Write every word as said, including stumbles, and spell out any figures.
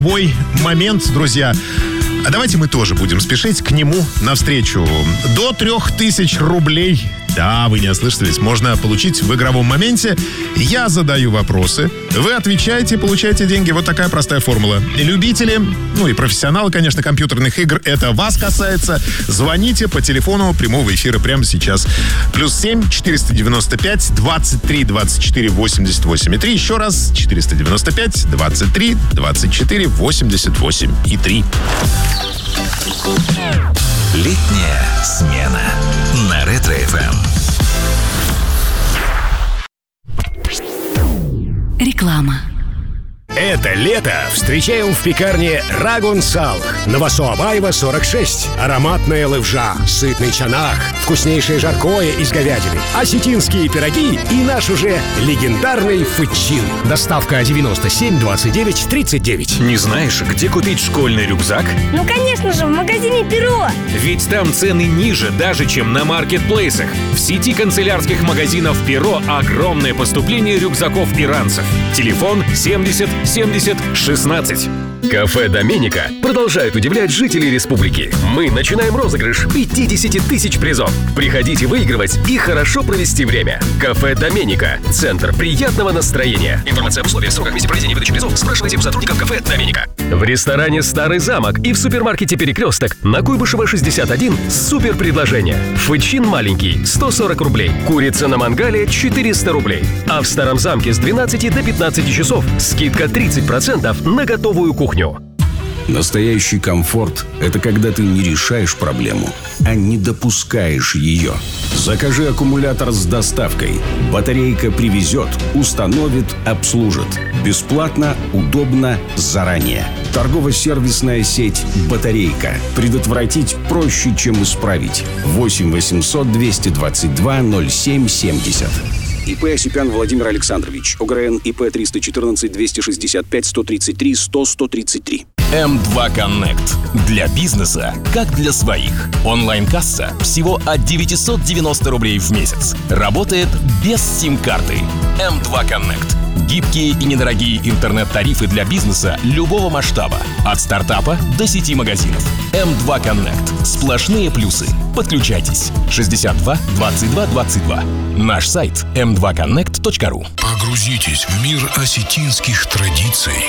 Бой момент, друзья. А давайте мы тоже будем спешить к нему навстречу. До трех тысяч рублей, да, вы не ослышались, можно получить в игровом моменте. Я задаю вопросы, вы отвечаете, получаете деньги. Вот такая простая формула. Любители, ну и профессионалы, конечно, компьютерных игр, это вас касается. Звоните по телефону прямого эфира прямо сейчас. Плюс семь четыреста девяносто пять двадцать три двадцать четыре восемьдесят восемь и три. Еще раз, четыреста девяносто пять двадцать три двадцать четыре восемьдесят восемь и три. Летняя смена на Ретро-эф эм. Реклама. Это лето встречаем в пекарне Рагун Сал. Новосоабаева, сорок шесть. Ароматная левжа, сытный чанах, вкуснейшее жаркое из говядины, осетинские пироги и наш уже легендарный фычин. Доставка девяносто семь двадцать девять тридцать девять. Не знаешь, где купить школьный рюкзак? Ну, конечно же, в магазине «Перо». Ведь там цены ниже даже, чем на маркетплейсах. В сети канцелярских магазинов «Перо» огромное поступление рюкзаков и ранцев. Телефон семьдесят семьдесят шестнадцать. Кафе «Доменика» продолжает удивлять жителей республики. Мы начинаем розыгрыш пятьдесят тысяч призов. Приходите выигрывать и хорошо провести время. Кафе «Доменика» – центр приятного настроения. Информация об условиях, сроках, месте проведения и выдачи призов спрашивайте у сотрудников кафе «Доменика». В ресторане «Старый замок» и в супермаркете «Перекресток» на Куйбышева шестьдесят один супер предложение. Фычин маленький – сто сорок рублей. Курица на мангале – четыреста рублей. А в Старом замке с двенадцати до пятнадцати часов скидка тридцать процентов на готовую кухню. Настоящий комфорт – это когда ты не решаешь проблему, а не допускаешь ее. Закажи аккумулятор с доставкой. Батарейка привезет, установит, обслужит. Бесплатно, удобно, заранее. Торгово-сервисная сеть «Батарейка». Предотвратить проще, чем исправить. восемь восемьсот двести двадцать два ноль семь семьдесят. ИП Осипян Владимир Александрович. ОГРН ИП триста четырнадцать двести шестьдесят пять сто тридцать три сто сто тридцать три. эм два Connect. Для бизнеса, как для своих. Онлайн-касса всего от девятьсот девяносто рублей в месяц. Работает без сим-карты. эм два Connect. Гибкие и недорогие интернет-тарифы для бизнеса любого масштаба. От стартапа до сети магазинов. эм два Connect. Сплошные плюсы. Подключайтесь. шестьдесят два двадцать два двадцать два. Наш сайт эм два коннект точка ру. Погрузитесь в мир осетинских традиций.